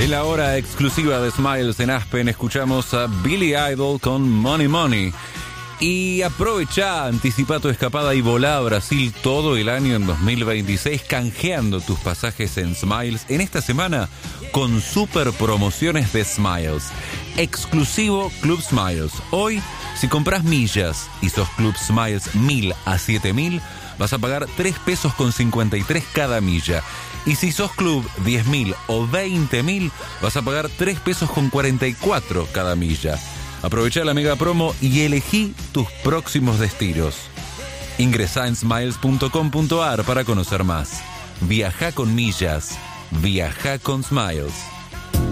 En la hora exclusiva de Smiles en Aspen escuchamos a Billy Idol con Money Money. Y aprovecha, anticipa tu escapada y volá a Brasil todo el año en 2026 canjeando tus pasajes en Smiles en esta semana con super promociones de Smiles. Exclusivo Club Smiles. Hoy, si compras millas y sos Club Smiles 1000 a 7000, vas a pagar 3 pesos con 53 cada milla. Y si sos Club 10.000 o 20.000, vas a pagar 3 pesos con 44 cada milla. Aprovecha la mega promo y elegí tus próximos destinos. Ingresá en smiles.com.ar para conocer más. Viaja con millas. Viaja con Smiles.